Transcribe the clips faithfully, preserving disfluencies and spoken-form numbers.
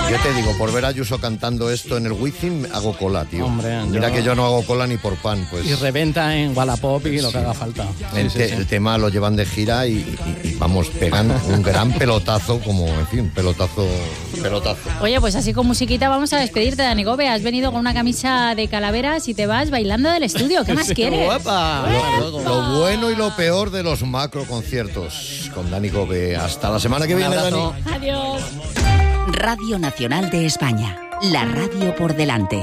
Yo te digo, por ver a Ayuso cantando esto en el Wizzing, hago cola, tío. Hombre, Mira yo... que yo no hago cola ni por pan, pues. Y reventa en Wallapop y sí. Lo que haga falta. El, sí, te, sí, sí. el tema lo llevan de gira y, y, y vamos, pegan un gran pelotazo, como, en fin, pelotazo, pelotazo. Oye, pues así con musiquita vamos a despedirte, Dani Gobe. Has venido con una camisa de calaveras y te vas bailando del estudio. ¿Qué más sí, quieres? Guapa. Lo, lo bueno y lo peor de los macro conciertos con Dani Gobe. Hasta la semana que viene, Dani. Adiós. Radio Nacional de España. La radio por delante.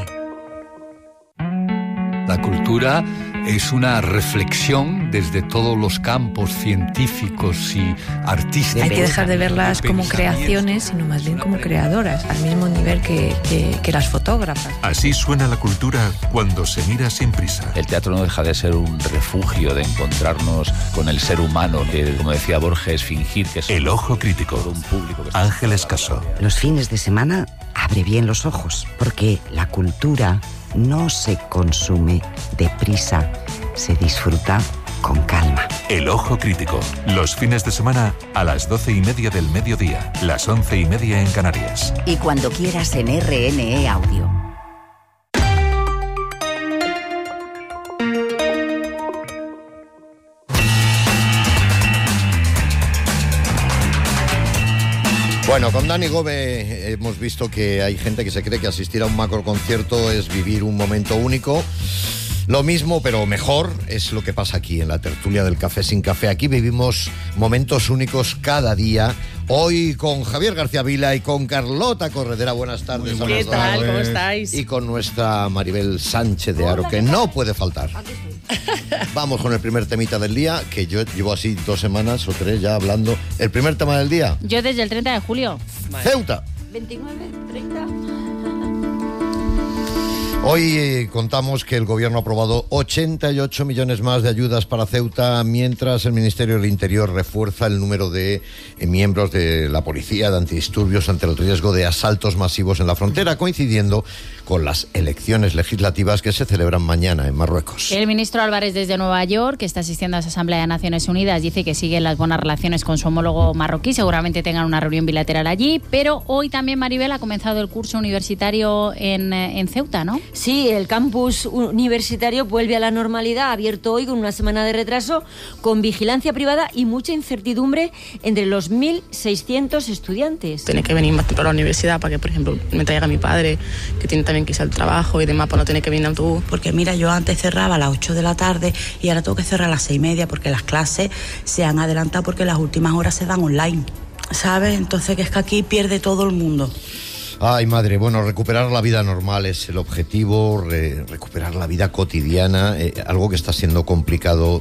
La cultura es una reflexión desde todos los campos científicos y artísticos. Hay que dejar de verlas como creaciones, sino más bien como creadoras, al mismo nivel que, que, que las fotógrafas. Así suena la cultura cuando se mira sin prisa. El teatro no deja de ser un refugio de encontrarnos con el ser humano, que, como decía Borges, fingir que es El ojo crítico. Un público que Ángeles Caso. Los fines de semana abre bien los ojos, porque la cultura no se consume deprisa, se disfruta con calma. El ojo crítico. Los fines de semana a las doce y media del mediodía, las once y media en Canarias. Y cuando quieras en R N E Audio. Bueno, con Dani Gobe hemos visto que hay gente que se cree que asistir a un macroconcierto es vivir un momento único. Lo mismo, pero mejor, es lo que pasa aquí en la tertulia del Café sin Café. Aquí vivimos momentos únicos cada día. Hoy con Javier García Vila y con Carlota Corredera. Buenas tardes. ¿Qué a tal? dos. ¿Cómo estáis? Y con nuestra Maribel Sánchez de Aro, que no puede faltar. Vamos con el primer temita del día, que yo llevo así dos semanas o tres ya hablando. El primer tema del día. Yo desde el treinta de julio. Ceuta. veintinueve, treinta... Hoy eh, contamos que el gobierno ha aprobado ochenta y ocho millones más de ayudas para Ceuta, mientras el Ministerio del Interior refuerza el número de eh, miembros de la policía de antidisturbios ante el riesgo de asaltos masivos en la frontera, coincidiendo con las elecciones legislativas que se celebran mañana en Marruecos. El ministro Álvarez desde Nueva York, que está asistiendo a esa Asamblea de Naciones Unidas, dice que siguen las buenas relaciones con su homólogo marroquí, seguramente tengan una reunión bilateral allí, pero hoy también, Maribel, ha comenzado el curso universitario en, en Ceuta, ¿no? Sí, el campus universitario vuelve a la normalidad, abierto hoy con una semana de retraso, con vigilancia privada y mucha incertidumbre entre los mil seiscientos estudiantes. Tiene que venir más temprano a la universidad para que, por ejemplo, me traiga mi padre, que tiene también que irse al trabajo y demás, para no tener que venir en autobús. Porque mira, yo antes cerraba a las ocho de la tarde y ahora tengo que cerrar a las seis y media porque las clases se han adelantado porque las últimas horas se dan online, ¿sabes? Entonces que es que aquí pierde todo el mundo. Ay, madre, bueno, recuperar la vida normal es el objetivo, re, recuperar la vida cotidiana, eh, algo que está siendo complicado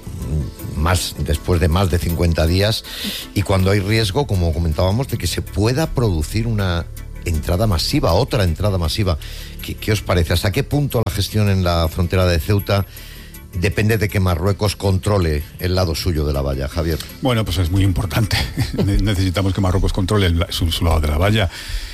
más después de más de cincuenta días, y cuando hay riesgo, como comentábamos, de que se pueda producir una entrada masiva, otra entrada masiva. ¿Qué, qué os parece? ¿Hasta qué punto la gestión en la frontera de Ceuta depende de que Marruecos controle el lado suyo de la valla, Javier? Bueno, pues es muy importante. Necesitamos que Marruecos controle el, su, su lado de la valla.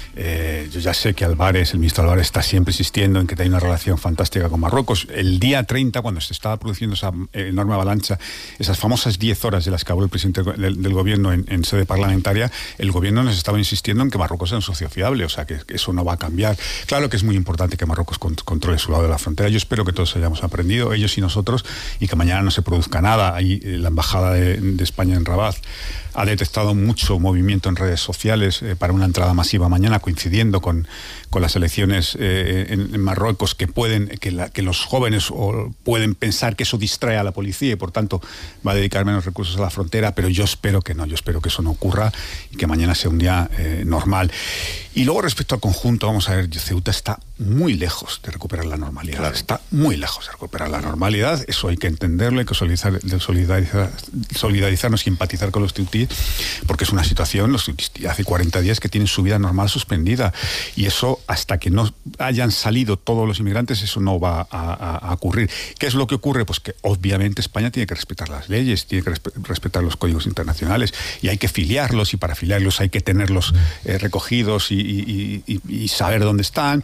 Eh, yo ya sé que Álvarez, el ministro Álvarez, está siempre insistiendo en que tiene una relación fantástica con Marruecos. El día treinta, cuando se estaba produciendo esa enorme avalancha, esas famosas diez horas de las que habló el presidente del, del gobierno en, en sede parlamentaria, el gobierno nos estaba insistiendo en que Marruecos era un socio fiable, o sea que, que eso no va a cambiar. Claro que es muy importante que Marruecos con, controle su lado de la frontera. Yo espero que todos hayamos aprendido, ellos y nosotros, y que mañana no se produzca nada. Ahí eh, la embajada de, de España en Rabat ha detectado mucho movimiento en redes sociales eh, para una entrada masiva mañana, coincidiendo con, con las elecciones eh, en, en Marruecos, que pueden que, la, que los jóvenes o, pueden pensar que eso distrae a la policía y por tanto va a dedicar menos recursos a la frontera, pero yo espero que no, yo espero que eso no ocurra y que mañana sea un día eh, normal. Y luego respecto al conjunto, vamos a ver, Ceuta está muy lejos de recuperar la normalidad, claro. Está muy lejos de recuperar la normalidad, eso hay que entenderlo, hay que solidarizar, solidarizar, solidarizarnos y empatizar con los teutíes, porque es una situación, los hace cuarenta días que tienen su vida normal suspendida, y eso hasta que no hayan salido todos los inmigrantes, eso no va a, a, a ocurrir. ¿Qué es lo que ocurre? Pues que obviamente España tiene que respetar las leyes, tiene que resp- respetar los códigos internacionales, y hay que filiarlos, y para filiarlos hay que tenerlos eh, recogidos y, y, y, y saber dónde están. A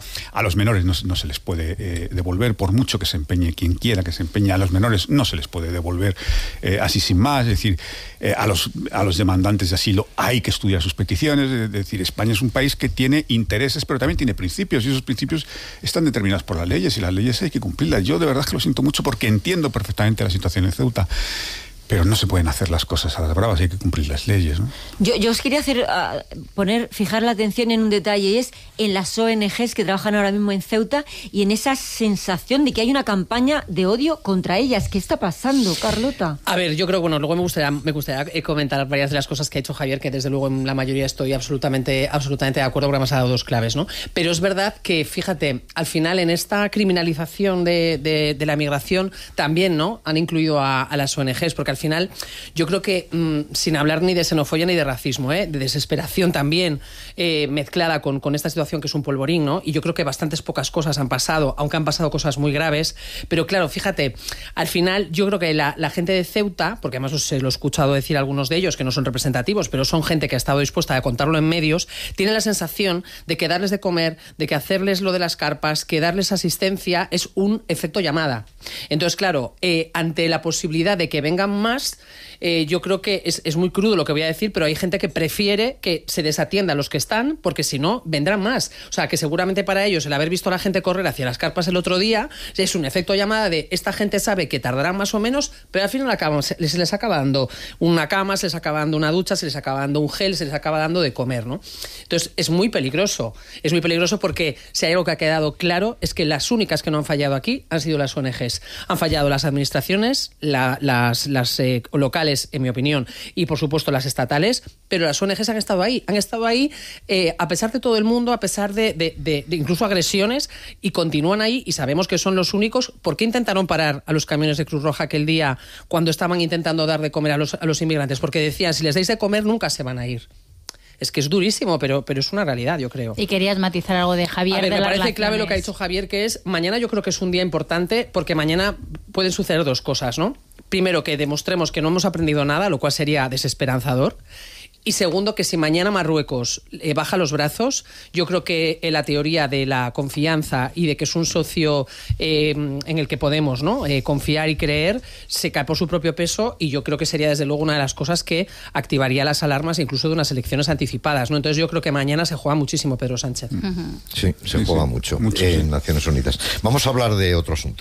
los menores no, no se les puede eh, devolver, por mucho que se empeñe quien quiera que se empeñe, a los menores no se les puede devolver eh, así sin más. Es decir, eh, a, los, a los demandantes de asilo hay que estudiar sus peticiones. Es decir, España es un país que tiene intereses, pero también tiene principios, y esos principios están determinados por las leyes, y las leyes hay que cumplirlas. Yo de verdad que lo siento mucho, porque entiendo perfectamente la situación en Ceuta, pero no se pueden hacer las cosas a las bravas, hay que cumplir las leyes, ¿no? Yo, yo os quería hacer uh, poner, fijar la atención en un detalle, y es en las O N Ges que trabajan ahora mismo en Ceuta, y en esa sensación de que hay una campaña de odio contra ellas. ¿Qué está pasando, Carlota? A ver, yo creo que, bueno, luego me gustaría, me gustaría comentar varias de las cosas que ha hecho Javier, que desde luego en la mayoría estoy absolutamente, absolutamente de acuerdo, porque me has dado dos claves, ¿no? Pero es verdad que, fíjate, al final en esta criminalización de, de, de la migración también, ¿no?, han incluido a, a las O N Ges, porque al final yo creo que, mmm, sin hablar ni de xenofobia ni de racismo, ¿eh?, de desesperación también, eh, mezclada con, con esta situación que es un polvorín, ¿no? Y yo creo que bastantes pocas cosas han pasado, aunque han pasado cosas muy graves. Pero claro, fíjate, al final yo creo que la, la gente de Ceuta, porque además os lo he escuchado decir a algunos de ellos, que no son representativos, pero son gente que ha estado dispuesta a contarlo en medios, tienen la sensación de que darles de comer, de que hacerles lo de las carpas, que darles asistencia es un efecto llamada. Entonces, claro, eh, ante la posibilidad de que vengan más, eh, yo creo que es, es muy crudo lo que voy a decir, pero hay gente que prefiere que se desatienda a los que están, porque si no, vendrán más. O sea, que seguramente para ellos el haber visto a la gente correr hacia las carpas el otro día es un efecto llamada de esta gente sabe que tardarán más o menos, pero al final acaban, se, les, se les acaba dando una cama, se les acaba dando una ducha, se les acaba dando un gel, se les acaba dando de comer, ¿no? Entonces, es muy peligroso. Es muy peligroso porque si hay algo que ha quedado claro es que las únicas que no han fallado aquí han sido las O N Ges. Han fallado las administraciones, la, las, las eh, locales, en mi opinión, y por supuesto las estatales, pero las O N Ges han estado ahí, han estado ahí eh, a pesar de todo el mundo, a pesar de, de, de, de incluso agresiones, y continúan ahí, y sabemos que son los únicos. ¿Por qué intentaron parar a los camiones de Cruz Roja aquel día cuando estaban intentando dar de comer a los, a los inmigrantes? Porque decían, si les dais de comer nunca se van a ir. Es que es durísimo, pero, pero es una realidad, yo creo. Y querías matizar algo de Javier. A ver, de me las parece relaciones. clave lo que ha dicho Javier, que es, mañana yo creo que es un día importante, porque mañana pueden suceder dos cosas, ¿no? Primero, que demostremos que no hemos aprendido nada, lo cual sería desesperanzador. Y segundo, que si mañana Marruecos eh, baja los brazos, yo creo que eh, la teoría de la confianza y de que es un socio eh, en el que podemos, ¿no?, eh, confiar y creer, se cae por su propio peso, y yo creo que sería desde luego una de las cosas que activaría las alarmas incluso de unas elecciones anticipadas, ¿no? Entonces yo creo que mañana se juega muchísimo Pedro Sánchez. Uh-huh. Sí, se sí, juega sí. mucho, mucho en sí. Naciones Unidas. Vamos a hablar de otro asunto.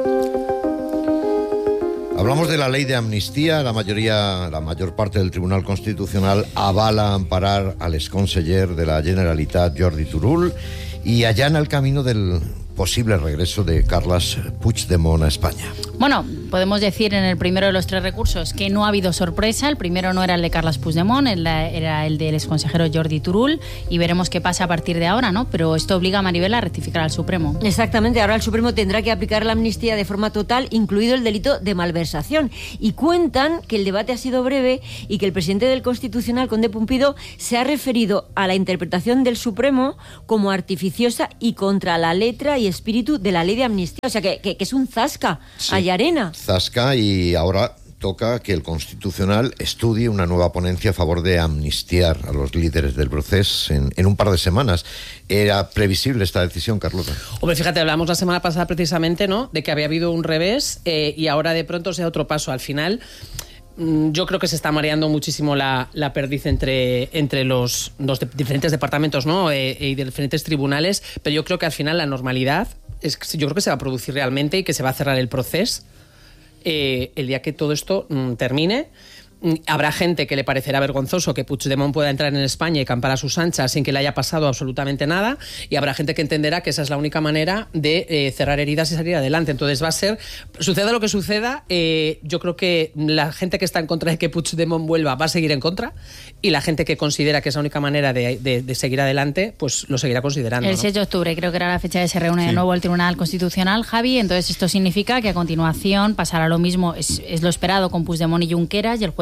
Hablamos de la ley de amnistía. La mayoría, la mayor parte del Tribunal Constitucional avala amparar al exconseller de la Generalitat, Jordi Turull, y allana el camino del posible regreso de Carles Puigdemont a España. Bueno, podemos decir en el primero de los tres recursos que no ha habido sorpresa. El primero no era el de Carles Puigdemont, era el del exconsejero Jordi Turull, y veremos qué pasa a partir de ahora, ¿no? Pero esto obliga a Maribel a rectificar al Supremo. Exactamente, ahora el Supremo tendrá que aplicar la amnistía de forma total, incluido el delito de malversación. Y cuentan que el debate ha sido breve y que el presidente del Constitucional, Conde Pumpido, se ha referido a la interpretación del Supremo como artificiosa y contra la letra y espíritu de la ley de amnistía. O sea, que, que, que es un zasca, sí, hay arena. Zasca, y ahora toca que el Constitucional estudie una nueva ponencia a favor de amnistiar a los líderes del proceso en, en un par de semanas. ¿Era previsible esta decisión, Carlota? Hombre, fíjate, hablamos la semana pasada precisamente, ¿no?, de que había habido un revés eh, y ahora de pronto sea otro paso. Al final, yo creo que se está mareando muchísimo la, la perdiz entre, entre los, los de, diferentes departamentos, ¿no?, eh, y de diferentes tribunales, pero yo creo que al final la normalidad es que yo creo que se va a producir realmente y que se va a cerrar el proceso eh, el día que todo esto mm, termine. Habrá gente que le parecerá vergonzoso que Puigdemont pueda entrar en España y campar a sus anchas sin que le haya pasado absolutamente nada, y habrá gente que entenderá que esa es la única manera de eh, cerrar heridas y salir adelante. Entonces va a ser, suceda lo que suceda, eh, yo creo que la gente que está en contra de que Puigdemont vuelva va a seguir en contra, y la gente que considera que es la única manera de, de, de seguir adelante, pues lo seguirá considerando. El ¿no? seis de octubre creo que era la fecha de se reúne sí. de nuevo el Tribunal Constitucional, Javi. Entonces esto significa que a continuación pasará lo mismo, es, es lo esperado con Puigdemont y Junqueras, y el juez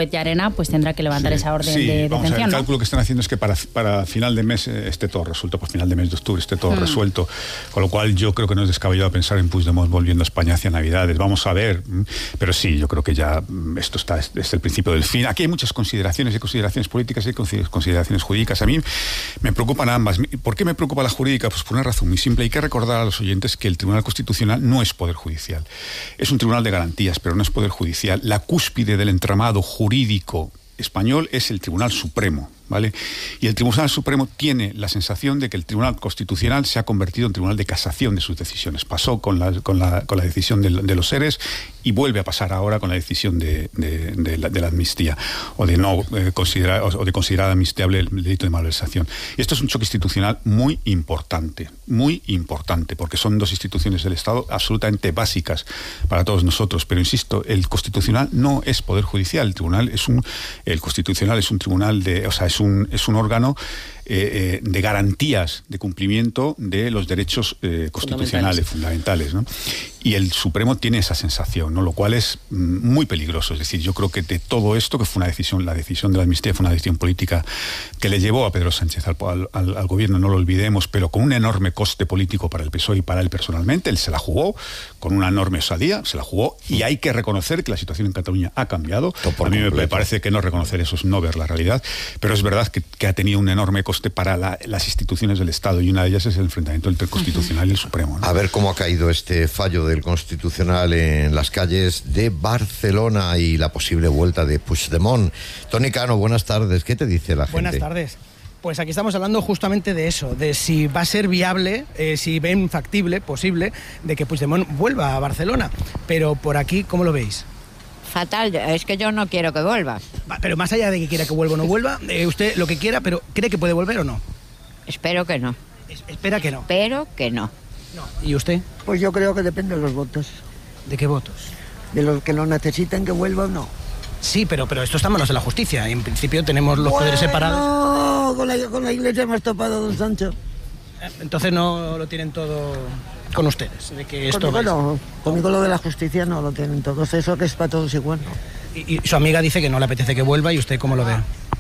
Sánchez Llarena pues tendrá que levantar sí, esa orden sí, de vamos detención. A ver, el ¿no? cálculo que están haciendo es que para, para final de mes esté todo resuelto, por final de mes de octubre esté todo mm. resuelto, con lo cual yo creo que no es descabellado pensar en Puigdemont volviendo a España hacia Navidades. Vamos a ver, pero sí, yo creo que ya esto está desde el principio del fin. Aquí hay muchas consideraciones, hay consideraciones políticas y consideraciones jurídicas. A mí me preocupan ambas. ¿Por qué me preocupa la jurídica? Pues por una razón muy simple. Hay que recordar a los oyentes que el Tribunal Constitucional no es poder judicial. Es un tribunal de garantías, pero no es poder judicial. La cúspide del entramado jurídico español es el Tribunal Supremo, ¿vale? Y el Tribunal Supremo tiene la sensación de que el Tribunal Constitucional se ha convertido en tribunal de casación de sus decisiones. Pasó con la, con la, con la decisión de, de los seres y vuelve a pasar ahora con la decisión de, de, de, la, de la amnistía o de no eh, considerar o de considerar amnistiable el delito de malversación. Y esto es un choque institucional muy importante, muy importante, porque son dos instituciones del Estado absolutamente básicas para todos nosotros. Pero insisto, el Constitucional no es poder judicial. El Tribunal es un, el Constitucional es un tribunal de, o sea, es un es un órgano eh, eh, de garantías de cumplimiento de los derechos eh, constitucionales fundamentales, ¿no? Y el Supremo tiene esa sensación, ¿no? Lo cual es mm, muy peligroso. Es decir, yo creo que de todo esto, que fue una decisión, la decisión de la amnistía fue una decisión política que le llevó a Pedro Sánchez al, al, al gobierno, no lo olvidemos, pero con un enorme coste político para el P S O E y para él personalmente. Él se la jugó con una enorme osadía, se la jugó, y hay que reconocer que la situación en Cataluña ha cambiado. A mí me, me parece que no reconocer eso es no ver la realidad, pero es verdad que, que ha tenido un enorme coste para la, las instituciones del Estado, y una de ellas es el enfrentamiento entre el Constitucional y el Supremo, ¿no? A ver cómo ha caído este fallo del Constitucional en las calles de Barcelona y la posible vuelta de Puigdemont. Toni Cano, buenas tardes. ¿Qué te dice la gente? Buenas tardes. Pues aquí estamos hablando justamente de eso, de si va a ser viable, eh, si ven factible, posible, de que Puigdemont vuelva a Barcelona. Pero por aquí, ¿cómo lo veis? Fatal, es que yo no quiero que vuelva. Pero más allá de que quiera que vuelva o no vuelva, eh, usted lo que quiera, pero ¿cree que puede volver o no? Espero que no. Es, espera que no. Espero que no. No. ¿Y usted? Pues yo creo que depende de los votos. ¿De qué votos? De los que lo necesiten que vuelva o no. Sí, pero, pero esto está en manos de la justicia. En principio tenemos los bueno, poderes separados. No, con la, con la iglesia hemos topado, don Sancho. Entonces no lo tienen todo con ustedes. De que esto conmigo no, conmigo lo de la justicia no lo tienen todos. Eso que es para todos igual, ¿no? Y, y su amiga dice que no le apetece que vuelva, ¿y usted cómo lo ve?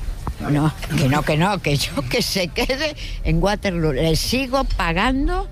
No, que no, que no, que yo que se quede en Waterloo. Le sigo pagando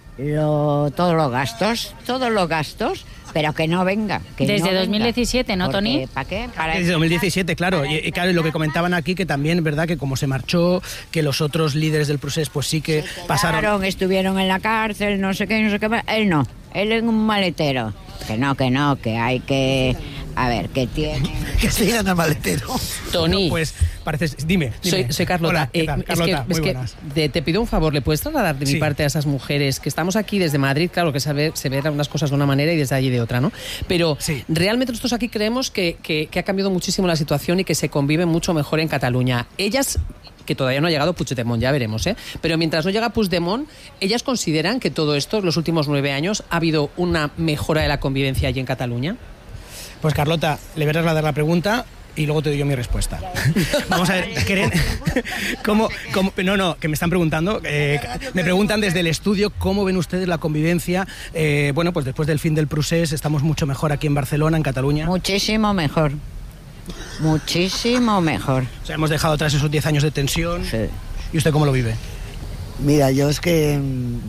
lo, todos los gastos, todos los gastos, pero que no venga. Que Desde no dos mil diecisiete, venga. ¿no, Toni? ¿Para qué? Para Desde dos mil diecisiete, claro. Y, y claro, y lo que comentaban aquí, que también, ¿verdad?, que como se marchó, que los otros líderes del procés, pues sí que se pasaron... quedaron, estuvieron en la cárcel, no sé qué, no sé qué más. Él no, él es un maletero. Que no, que no, que hay que... A ver, ¿qué tiene? Que sigan al maletero. Toni. No, pues, parece... Dime, dime. Soy, soy Carlota. Hola, ¿qué tal? Eh, Carlota, es que, muy es buenas. que de, te pido un favor, ¿le puedes trasladar de Sí. mi parte a esas mujeres que estamos aquí desde Madrid? Claro que sabe, se ven unas cosas de una manera y desde allí de otra, ¿no? Pero Sí. realmente nosotros aquí creemos que, que, que ha cambiado muchísimo la situación y que se convive mucho mejor en Cataluña. Ellas... que todavía no ha llegado Puigdemont, ya veremos, ¿eh? Pero mientras no llega Puigdemont, ellas consideran que todo esto, los últimos nueve años, ha habido una mejora de la convivencia allí en Cataluña. Pues Carlota, le voy a trasladar la pregunta y luego te doy yo mi respuesta. Vamos a ver, ¿creen? ¿Cómo, cómo, no, no, que me están preguntando, eh, me preguntan desde el estudio cómo ven ustedes la convivencia. Eh, bueno, pues después del fin del procés estamos mucho mejor aquí en Barcelona, en Cataluña. Muchísimo mejor. Muchísimo mejor. O sea, hemos dejado atrás esos diez años de tensión. Sí. ¿Y usted cómo lo vive? Mira, yo es que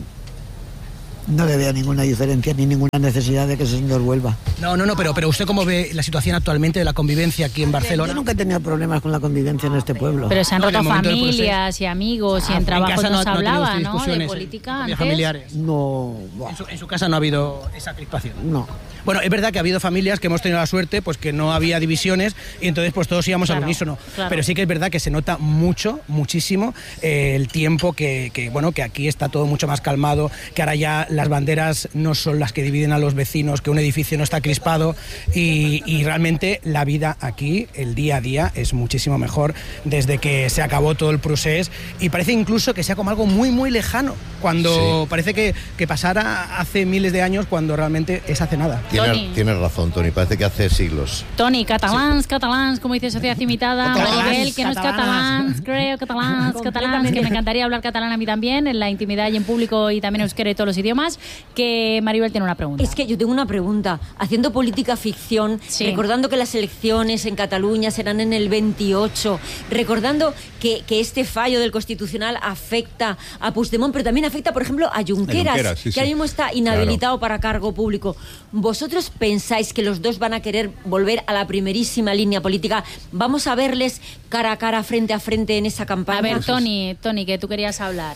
no le veo ninguna diferencia ni ninguna necesidad de que ese señor vuelva. No, no, no, pero, pero ¿usted cómo ve la situación actualmente de la convivencia aquí en Barcelona? Yo nunca he tenido problemas con la convivencia en este pueblo. Pero se han No, en roto el momento del familias y amigos y Ah, en en trabajos casa no, no- se no tiene hablaba, usted ¿no? De discusiones, política de antes. familiares. No, buah, En su, en su casa no ha habido esa crispación. no. Bueno, es verdad que ha habido familias que hemos tenido la suerte, pues que no había divisiones y entonces pues todos íbamos Claro, al unísono. claro. Pero sí que es verdad que se nota mucho, muchísimo eh, el tiempo que, que, bueno, que aquí está todo mucho más calmado, que ahora ya las banderas no son las que dividen a los vecinos, que un edificio no está crispado y, y realmente la vida aquí, el día a día, es muchísimo mejor desde que se acabó todo el procés y parece incluso que sea como algo muy, muy lejano. Cuando Sí. parece que, que pasara hace miles de años, cuando realmente es hace nada. Tienes, tienes razón, Toni, parece que hace siglos. Toni, catalans, catalans, como dice Sociedad Imitada, Catalans, Maribel, que no es catalanas. catalans, creo, catalans, catalans, que me encantaría hablar catalán a mí también, en la intimidad y en público y también euskera y todos los idiomas, que Maribel tiene una pregunta. Es que yo tengo una pregunta. Haciendo política ficción, Sí. recordando que las elecciones en Cataluña serán en el veintiocho, recordando que, que este fallo del Constitucional afecta a Puigdemont, pero también afecta, por ejemplo, a Junqueras, Junqueras, sí, que sí. ahora mismo está inhabilitado para cargo público. ¿Vosotros pensáis que los dos van a querer volver a la primerísima línea política? ¿Vamos a verles cara a cara, frente a frente en esa campaña? A ver, Toni, Toni, que tú querías hablar.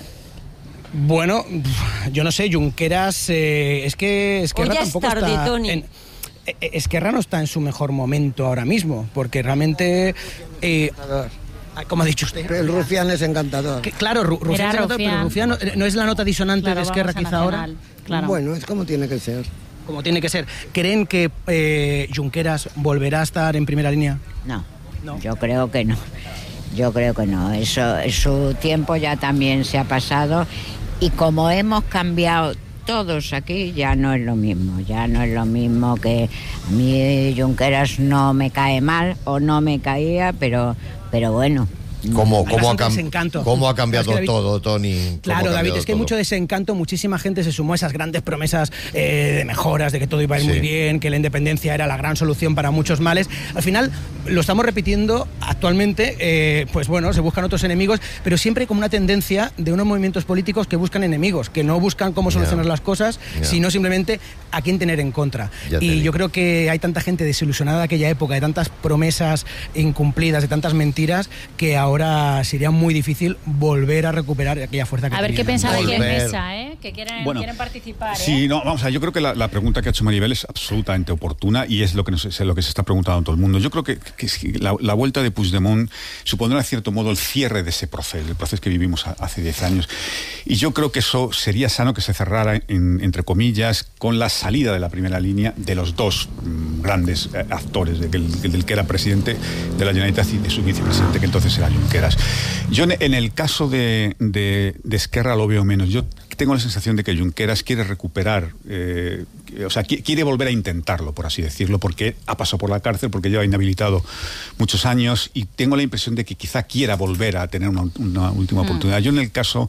Bueno, yo no sé, Junqueras, eh, es que Esquerra O ya es tampoco tarde, está Toni. en- eh, Esquerra no está en su mejor momento ahora mismo, porque realmente, eh, como ha dicho usted, El Rufián es encantador. que, claro, Ru- Rufián, Era es encantador, pero Rufián. Rufián no, no es la nota disonante Claro, de Esquerra vamos a quizá ahora, Nacional, claro. Bueno, es como tiene que ser. como tiene que ser. ¿Creen que eh, Junqueras volverá a estar en primera línea? No, No. yo creo que no. Yo creo que no. Eso, su tiempo ya también se ha pasado y como hemos cambiado todos aquí, ya no es lo mismo. Ya no es lo mismo que a mí Junqueras no me cae mal o no me caía, pero, pero bueno. ¿Cómo, Hay cómo, ha, bastante cam- desencanto. cómo ha Es cambiado que David- todo, Toni? ¿Cómo ha Claro, David, cambiado es que hay todo? mucho desencanto, muchísima gente se sumó a esas grandes promesas eh, de mejoras, de que todo iba a ir Sí. muy bien, que la independencia era la gran solución para muchos males. Al final lo estamos repitiendo actualmente, eh, pues bueno, se buscan otros enemigos, pero siempre hay como una tendencia de unos movimientos políticos que buscan enemigos, que no buscan cómo solucionar Ya. las cosas, Ya. sino simplemente a quién tener en contra. Ya te Y digo. yo creo que hay tanta gente desilusionada de aquella época, de tantas promesas incumplidas, de tantas mentiras, que ahora sería muy difícil volver a recuperar aquella fuerza que A ver qué tenían. pensáis en Volver. mesa, ¿eh? Que quieren, Bueno, quieren participar, ¿eh? Sí, no, vamos a ver, yo creo que la, la pregunta que ha hecho Maribel es absolutamente oportuna y es lo que, nos, es lo que se está preguntando todo el mundo. Yo creo que, que es que la, la vuelta de Puigdemont supondrá, en cierto modo, el cierre de ese proceso, el proceso que vivimos a- hace diez años. Y yo creo que eso sería sano que se cerrara, en- entre comillas, con la salida de la primera línea de los dos mm, grandes eh, actores, de que el- del que era presidente de la Generalitat y de su vicepresidente, que entonces era Junqueras. Yo en, en el caso de, de, de Esquerra lo veo menos. Yo tengo la sensación de que Junqueras quiere recuperar, eh, o sea, qui- quiere volver a intentarlo, por así decirlo, porque ha pasado por la cárcel, porque lleva inhabilitado muchos años y tengo la impresión de que quizá quiera volver a tener una, una última Mm. oportunidad. Yo en el caso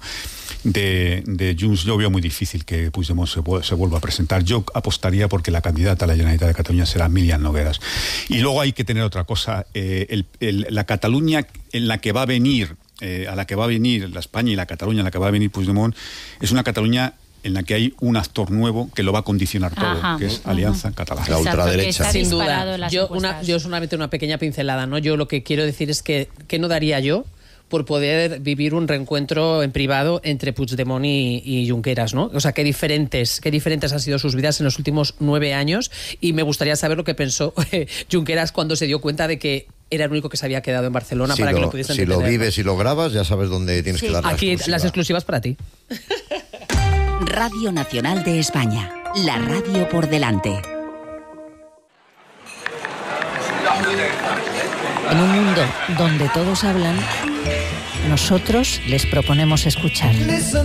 de, de Junts, yo veo muy difícil que Puigdemont se, vu- se vuelva a presentar. Yo apostaría porque la candidata a la Generalitat de Cataluña será Míriam Nogueras. Y luego hay que tener otra cosa, eh, el- el- la Cataluña en la que va a venir eh, a la que va a venir la España y la Cataluña en la que va a venir Puigdemont, es una Cataluña en la que hay un actor nuevo que lo va a condicionar todo, Ajá. que es Ujú. Alianza Catalana. La Exacto, ultraderecha. que está Sin disparado en duda. las Yo, una, encuestas. yo solamente una pequeña pincelada, ¿no? Yo lo que quiero decir es que, ¿qué no daría yo por poder vivir un reencuentro en privado entre Puigdemont y, y Junqueras, ¿no? O sea, qué diferentes, qué diferentes han sido sus vidas en los últimos nueve años y me gustaría saber lo que pensó Junqueras cuando se dio cuenta de que era el único que se había quedado en Barcelona Si para lo, que lo pudiesen si lo entender. vives y lo grabas, ya sabes dónde tienes Sí. que dar la Aquí exclusiva. las exclusivas para ti. Radio Nacional de España, la radio por delante. En un mundo donde todos hablan, nosotros les proponemos escuchar.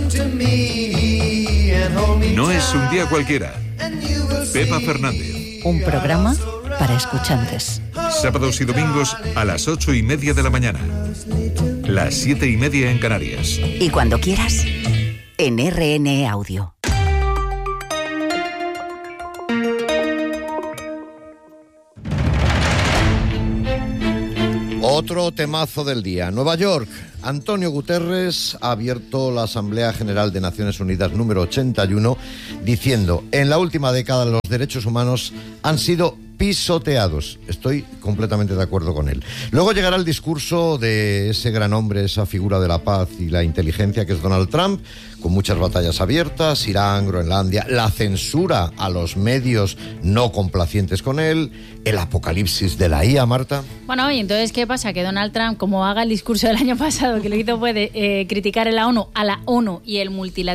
No es un día cualquiera. Pepa Fernández. Un programa para escuchantes. Sábados y domingos a las ocho y media de la mañana. Las siete y media en Canarias. Y cuando quieras, en R N E Audio. Otro temazo del día. Nueva York. Antonio Guterres ha abierto la Asamblea General de Naciones Unidas número ochenta y uno diciendo: en la última década los derechos humanos han sido pisoteados. Estoy completamente de acuerdo con él. Luego llegará el discurso de ese gran hombre, esa figura de la paz y la inteligencia que es Donald Trump, con muchas batallas abiertas, Irán, Groenlandia, la censura a los medios no complacientes con él, el apocalipsis de la I A, Marta. Bueno, y entonces, ¿qué pasa? Que Donald Trump, como haga el discurso del año pasado, que lo hizo fue de, eh, criticar en la ONU a la ONU y el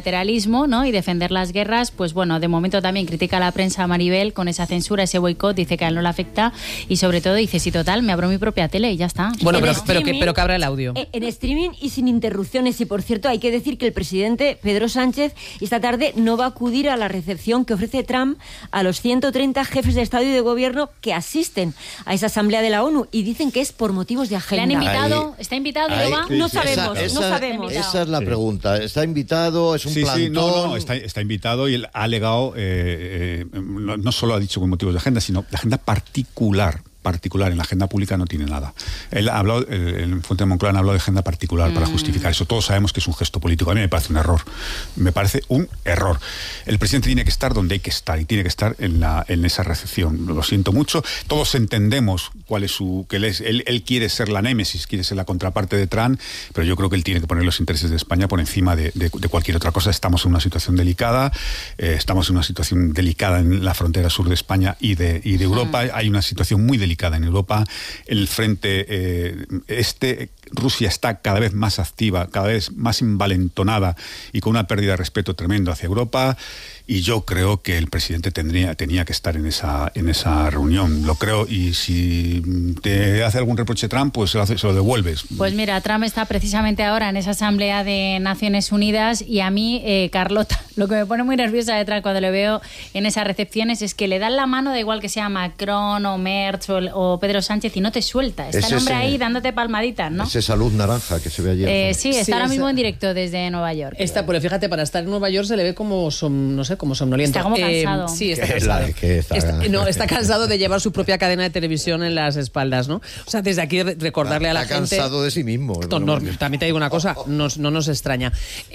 multilateralismo, ¿no? Y defender las guerras, pues bueno, de momento también critica a la prensa, Maribel, con esa censura, ese boicot, dice dice que a él no le afecta y sobre todo dice, sí, total, me abro mi propia tele y ya está. Bueno, pero, pero, que, pero que abra el audio. En streaming y sin interrupciones. Y por cierto, hay que decir que el presidente Pedro Sánchez esta tarde no va a acudir a la recepción que ofrece Trump a los ciento treinta jefes de Estado y de Gobierno que asisten a esa asamblea de la ONU y dicen que es por motivos de agenda. ¿Le han invitado? Ahí, ¿Está invitado? Ahí, ¿No va? No sabemos, esa, no esa, sabemos. Esa es la pregunta. ¿Está invitado? ¿Es un sí, plantón? Sí, no, no, está, está invitado y él ha alegado, eh, eh, no, no solo ha dicho con motivos de agenda, sino de agenda particular. particular, en la agenda pública no tiene nada. Él ha hablado, en Fuente de Moncloa ha hablado de agenda particular mm. para justificar eso. Todos sabemos que es un gesto político. A mí me parece un error. Me parece un error. El presidente tiene que estar donde hay que estar y tiene que estar en, la, en esa recepción. Lo siento mucho. Todos entendemos cuál es su... que él, es, él, él quiere ser la némesis, quiere ser la contraparte de Trump, pero yo creo que él tiene que poner los intereses de España por encima de, de, de cualquier otra cosa. Estamos en una situación delicada, eh, estamos en una situación delicada en la frontera sur de España y de, y de Europa. Mm. Hay una situación muy delicada en Europa. El frente eh, este, Rusia está cada vez más activa, cada vez más envalentonada y con una pérdida de respeto tremendo hacia Europa. Y yo creo que el presidente tendría, tenía que estar en esa, en esa reunión. Lo creo. Y si te hace algún reproche Trump, pues se lo, hace, se lo devuelves. Pues mira, Trump está precisamente ahora en esa asamblea de Naciones Unidas y a mí, eh, Carlota, lo que me pone muy nerviosa de Trump cuando le veo en esas recepciones es que le dan la mano, da igual que sea Macron o Merz o, o Pedro Sánchez, y no te suelta. Está es el hombre ese, ahí dándote palmaditas, ¿no? Es esa luz naranja que se ve ayer. Eh, sí, está sí, ahora esa... mismo en directo desde Nueva York. Está, pero fíjate, para estar en Nueva York se le ve como, som, no sé, como somnoliento. Está como cansado. Eh, sí, está cansado. Que está, está, no, está cansado de llevar su propia cadena de televisión en las espaldas, ¿no? O sea, desde aquí recordarle está, a la está gente... Está cansado de sí mismo. No, no, también te digo una cosa, no, no nos extraña.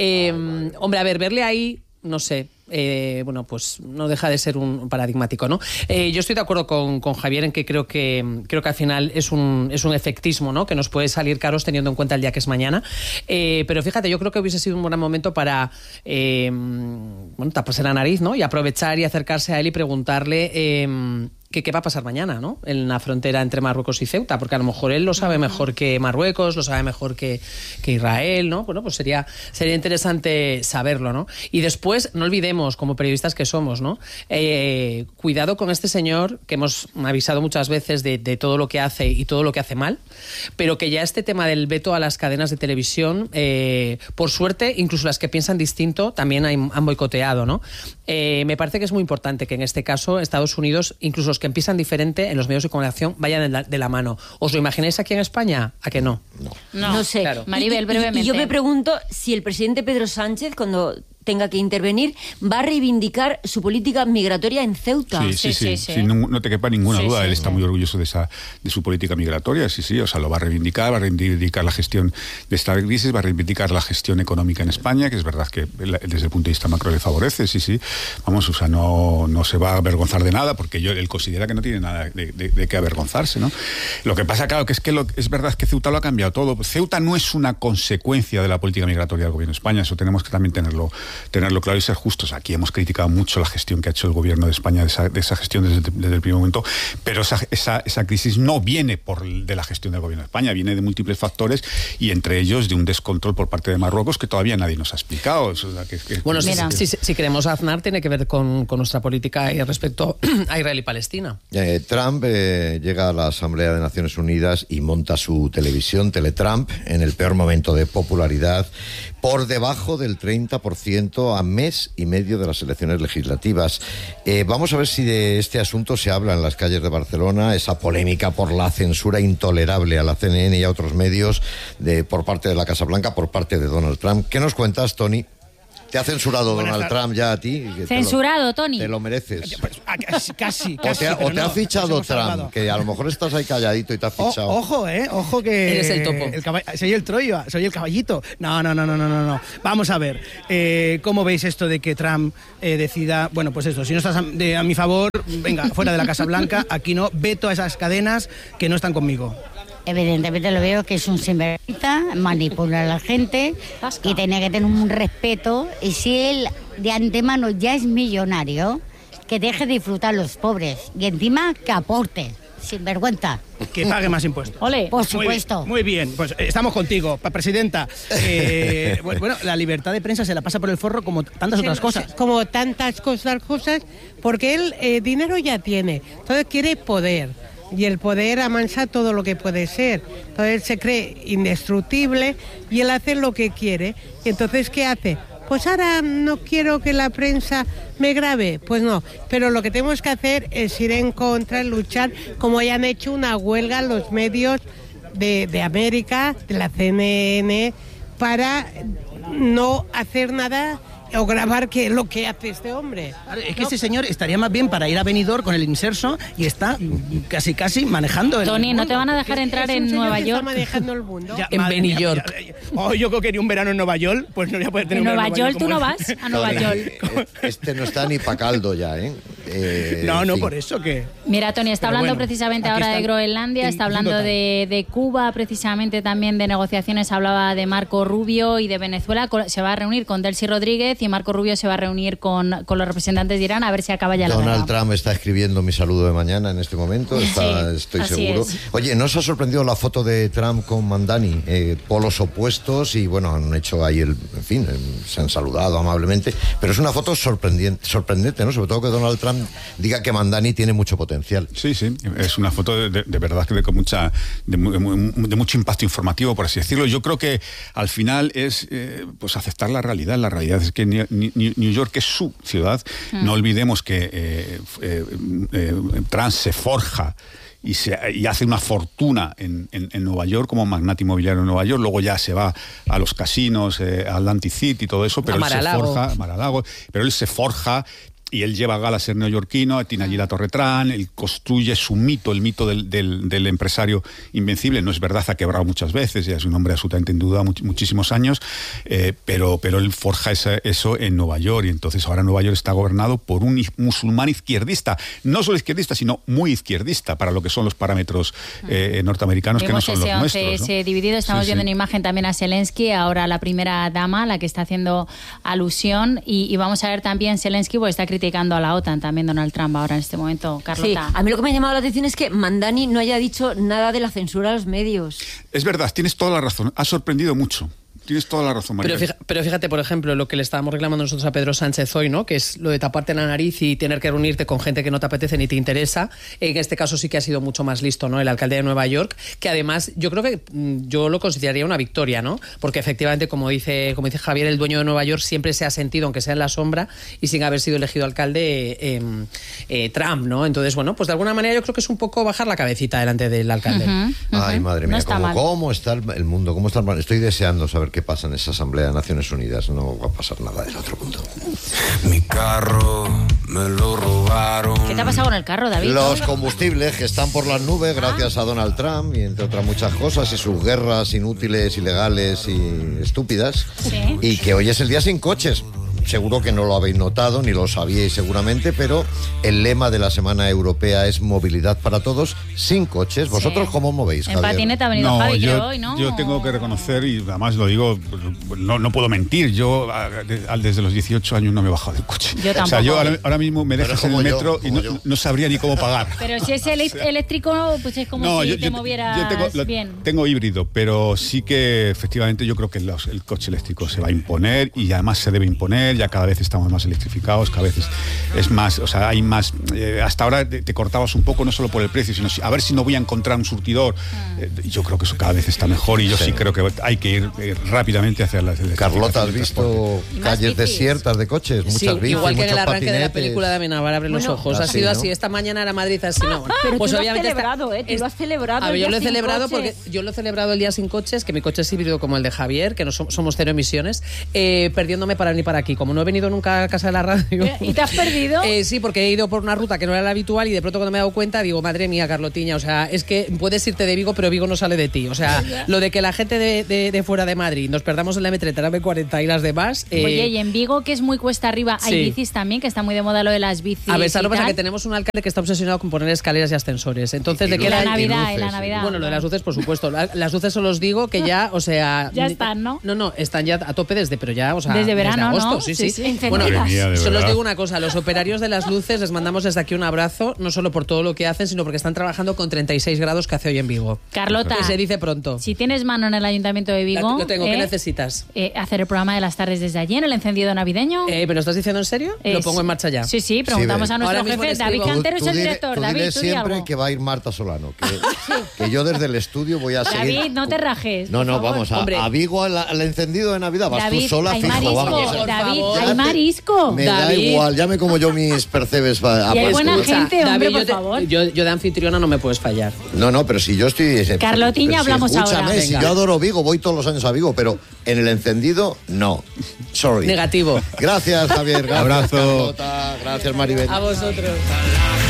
Eh, hombre, a ver, verle ahí, no sé... Eh, bueno, pues no deja de ser un paradigmático, ¿no? Eh, yo estoy de acuerdo con, con Javier en que creo que creo que al final es un, es un efectismo, ¿no? Que nos puede salir caros teniendo en cuenta el día que es mañana. Eh, pero fíjate, yo creo que hubiese sido un buen momento para eh, bueno, taparse la nariz, ¿no? Y aprovechar y acercarse a él y preguntarle eh, que qué va a pasar mañana, ¿no? En la frontera entre Marruecos y Ceuta, porque a lo mejor él lo sabe mejor que Marruecos, lo sabe mejor que, que Israel, ¿no? Bueno, pues sería, sería interesante saberlo, ¿no? Y después, no olvidemos, como periodistas que somos, ¿no? Eh, cuidado con este señor que hemos avisado muchas veces de, de todo lo que hace y todo lo que hace mal, pero que ya este tema del veto a las cadenas de televisión, eh, por suerte, incluso las que piensan distinto, también han, han boicoteado, ¿no? Eh, me parece que es muy importante que en este caso Estados Unidos, incluso los que piensan diferente en los medios de comunicación, vayan de la, de la mano. ¿Os lo imagináis aquí en España? ¿A que no? No, no, no sé. Claro. Maribel, y, brevemente. Y yo me pregunto si el presidente Pedro Sánchez, cuando tenga que intervenir, va a reivindicar su política migratoria en Ceuta. Sí, sí, sí. sí, sí. sí no, no te quepa ninguna sí, duda. Sí, Él está sí. muy orgulloso de esa de su política migratoria. Sí, sí. O sea, lo va a reivindicar, va a reivindicar la gestión de esta crisis, va a reivindicar la gestión económica en España, que es verdad que desde el punto de vista macro le favorece. Sí, sí. Vamos, o sea, no, no se va a avergonzar de nada, porque yo, él considera que no tiene nada de, de, de qué avergonzarse, ¿no? Lo que pasa, claro, que es que lo, es verdad que Ceuta lo ha cambiado todo. Ceuta no es una consecuencia de la política migratoria del gobierno de España. Eso tenemos que también tenerlo tenerlo claro y ser justos. Aquí hemos criticado mucho la gestión que ha hecho el gobierno de España, de esa, de esa gestión desde, desde el primer momento, pero esa, esa, esa crisis no viene por de la gestión del gobierno de España, viene de múltiples factores y entre ellos de un descontrol por parte de Marruecos que todavía nadie nos ha explicado. O sea, que, que, bueno, que, si, si, si queremos Aznar, tiene que ver con, con nuestra política respecto a Israel y Palestina. Eh, Trump eh, llega a la Asamblea de Naciones Unidas y monta su televisión, Teletrump, en el peor momento de popularidad, por debajo del treinta por ciento a mes y medio de las elecciones legislativas. Eh, vamos a ver si de este asunto se habla en las calles de Barcelona, esa polémica por la censura intolerable a la C N N y a otros medios de, por parte de la Casa Blanca, por parte de Donald Trump. ¿Qué nos cuentas, Tony? ¿Te ha censurado Buenas Donald tardes. Trump ya a ti? Censurado, te lo, Tony. Te lo mereces. Casi, casi. O te ha, o te no, ha fichado Trump, salvado. Que a lo mejor estás ahí calladito y te ha fichado. O, ojo, eh, ojo que... Eres el topo. El caball- soy el Troya, soy el caballito. No, no, no, no, no, no. no. Vamos a ver, eh, ¿cómo veis esto de que Trump eh, decida, bueno, pues esto, si no estás a, de, a mi favor, venga, fuera de la Casa Blanca, aquí no, veto a esas cadenas que no están conmigo? Evidentemente lo veo que es un sinvergüenza, manipula a la gente y tiene que tener un respeto. Y si él de antemano ya es millonario, que deje de disfrutar a los pobres y encima que aporte. Sinvergüenza. que pague más impuestos. Ole, por supuesto. Muy bien, muy bien. Pues eh, estamos contigo, pa- presidenta. Eh, bueno, la libertad de prensa se la pasa por el forro como tantas Sí, otras cosas. Como tantas cosas, cosas, porque él eh, dinero ya tiene, entonces quiere poder. Y el poder amansa todo lo que puede ser. Entonces él se cree indestructible y él hace lo que quiere. Y entonces, ¿qué hace? Pues ahora no quiero que la prensa me grabe. Pues no, pero lo que tenemos que hacer es ir en contra, luchar, como ya han hecho una huelga los medios de, de América, de la C N N, para no hacer nada o grabar que lo que hace este hombre. Es que ese señor estaría más bien para ir a Benidorm con el inserso y está casi casi manejando el Tony, mundo. ¿no te van a dejar entrar Es un en señor Nueva que York? está manejando el mundo. Ya, En madre mía, Benidorm. ya, ya. Oh, yo creo que ni un verano en Nueva York, pues no voy a poder tener En un Nueva verano York tú como no él. vas a Nueva Tony, York. eh, Este no está ni pa' caldo ya, ¿eh? Eh, No, en no, fin. por eso que... Mira, Tony, está Pero hablando bueno, precisamente aquí ahora está de Groenlandia, está el hablando mundo de, de Cuba, precisamente también de negociaciones, hablaba de Marco Rubio y de Venezuela. Co- Se va a reunir con Delcy Rodríguez y Marco Rubio se va a reunir con, con los representantes de Irán a ver si acaba ya la Donald guerra. Trump está escribiendo mi saludo de mañana en este momento, está, Sí, estoy así seguro. es. Oye, ¿no os ha sorprendido la foto de Trump con Mandani? Eh, polos opuestos y bueno, han hecho ahí el, en fin, eh, se han saludado amablemente, pero es una foto sorprendente, sorprendente, ¿no? Sobre todo que Donald Trump diga que Mandani tiene mucho potencial. Sí, sí, es una foto de, de- de verdad que de, con mucha, de, mu- de mu- de mucho impacto informativo, por así decirlo. Yo creo que al final es eh, pues aceptar la realidad. La realidad es que New, New- New York es su ciudad. Mm. No olvidemos que eh, eh, eh, Trump se forja y, se, y hace una fortuna en, en- en Nueva York como magnate inmobiliario en Nueva York. Luego ya se va a los casinos, eh, a Atlantic City y todo eso, pero A él se Mar-a-Lago. forja, Mar-a-Lago, pero él se forja. Y él lleva a gala a ser neoyorquino, tiene allí la Torre Trump, él construye su mito, el mito del, del- del empresario invencible. No es verdad, ha quebrado muchas veces, ya es un hombre absolutamente endeudado much- muchísimos años, eh, pero, pero él forja esa- eso en Nueva York. Y entonces ahora Nueva York está gobernado por un i- musulmán izquierdista. No solo izquierdista, sino muy izquierdista para lo que son los parámetros eh, norteamericanos, que no Vemos son ese los once, nuestros. ¿no? ese dividido, estamos Sí, viendo sí. en imagen también a Zelensky, ahora la primera dama, la que está haciendo alusión, y, y vamos a ver también Zelensky, porque está criticando a la OTAN, también Donald Trump ahora en este momento, Sí, Carlota. a mí lo que me ha llamado la atención es que Mandani no haya dicho nada de la censura a los medios. Es verdad, tienes toda la razón. Ha sorprendido mucho. Tienes toda la razón, María. Pero fíjate, pero fíjate, por ejemplo, lo que le estábamos reclamando nosotros a Pedro Sánchez hoy, ¿no? Que es lo de taparte la nariz y tener que reunirte con gente que no te apetece ni te interesa. En este caso sí que ha sido mucho más listo, ¿no? El alcalde de Nueva York, que además yo creo que mm, yo lo consideraría una victoria, ¿no? Porque efectivamente, como dice, como dice Javier, el dueño de Nueva York siempre se ha sentido, aunque sea en la sombra, y sin haber sido elegido alcalde, eh, eh, Trump, ¿no? Entonces, bueno, pues de alguna manera yo creo que es un poco bajar la cabecita delante del alcalde. Ay, madre No mía, está ¿cómo, mal. cómo está el, el mundo? ¿Cómo está el, estoy deseando saber qué pasa en esa Asamblea de Naciones Unidas. No va a pasar nada del otro mundo. Mi carro me lo robaron. ¿Qué te ha pasado con el carro, David? Los combustibles que están por las nubes gracias a Donald Trump y entre otras muchas cosas y sus guerras inútiles, ilegales y estúpidas. Sí. Y que hoy es el día sin coches. Seguro que no lo habéis notado ni lo sabíais seguramente, pero el lema de la Semana Europea es movilidad para todos sin coches. ¿Vosotros Sí. cómo movéis, En Javier? patineta ha venido No, Javi, yo, creo, hoy, ¿no? yo tengo que reconocer, y además lo digo, no, no puedo mentir, yo a- de- al- desde los dieciocho años no me he bajado del coche. Yo O sea, tampoco. yo ahora, ahora mismo me Pero dejas en como el yo, metro y como no, yo. no sabría ni cómo pagar. Pero si es elec- eléctrico, pues es como No, si yo- te yo- movieras yo tengo, lo- bien. tengo híbrido, pero sí que efectivamente yo creo que los- el coche eléctrico se va a imponer y además se debe imponer, ya cada vez estamos más electrificados, cada vez es, es más, o sea, hay más, eh, hasta ahora te, te cortabas un poco no solo por el precio, sino si- a ver si no voy a encontrar un surtidor. Eh, yo creo que eso cada vez está mejor y yo sí, Sí. creo que hay que ir eh, rápidamente hacia la Carlota, ¿has del visto transporte. calles desiertas de coches? Muchas Sí, bicis, igual que en muchos el arranque de la patinetes. película de Amenábar abre los Bueno, ojos. Ha así, sido ¿no? así. Esta mañana era Madrid así, no. Pero Pues tú lo has obviamente está- celebrado, ¿eh? Tú lo has celebrado. A ver, el yo día lo he sin celebrado porque coches. yo lo he celebrado el día sin coches, que mi coche es híbrido como el de Javier, que no som- somos cero emisiones, eh, perdiéndome para venir para aquí. Como no he venido nunca a casa de la radio. ¿Y te has perdido? Eh, sí, porque he ido por una ruta que no era la habitual y de pronto cuando me he dado cuenta digo, madre mía, Carlotiña, o sea, es que puedes irte de Vigo, pero Vigo no sale de ti. O sea, lo de que la gente de, de- de fuera de Madrid nos perdamos en la eme treinta, la eme cuarenta y las demás. eh, Oye, y en Vigo, que es muy cuesta arriba, hay sí. bicis también, que está muy de moda lo de las bicis. A ver, ¿sabes y lo que pasa? tal. Que tenemos un alcalde que está obsesionado con poner escaleras y ascensores. Entonces, Y ¿de qué la luces, la- y Navidad, luces, y la sí. Navidad. Bueno, lo de las luces, por supuesto. La- Las luces os los digo que ya, o sea... Ya están, ¿no? No, no, están ya a tope desde, pero ya, o sea... Desde verano, agosto, ¿no? sí, sí, sí. Sí, sí. Bueno, Madre mía, de solo os verdad. digo una cosa, los operarios de las luces les mandamos desde aquí un abrazo, no solo por todo lo que hacen, sino porque están trabajando con treinta y seis grados que hace hoy en Vigo. Carlota, Que se dice pronto. si tienes mano en el Ayuntamiento de Vigo, Lo tengo, ¿qué eh, necesitas? eh, hacer el programa de las tardes desde allí, en el encendido navideño. Eh, ¿Me lo estás diciendo en serio? Eh, Lo pongo en marcha ya. Sí, sí, preguntamos Sí, a ve. nuestro Ahora mismo jefe, le David escribo. Cantero es Tú el dile- director. tú David, dile tú di siempre algo. que va a ir Marta Solano, que, que yo desde el estudio voy a seguir. David, no te rajes. No, por no, favor. vamos, a, Hombre. a Vigo al, al encendido de Navidad, vas David, tú sola, hay fijo, marisco, vamos. Por David, favor. hay Ya te- marisco. Me da David. igual, ya me como yo mis percebes. a- Y hay a- buena pues, gente, hombre, David, por yo, te- favor. yo, yo de anfitriona no me puedes fallar. No, no, pero si yo estoy... Carlotiña, pero si hablamos escúchame, ahora. si Venga. yo adoro Vigo, voy todos los años a Vigo, pero en el encendido, no. Sorry. Negativo. Gracias, Javier. Gracias, Abrazo. Carlota, gracias, Maribel. A vosotros.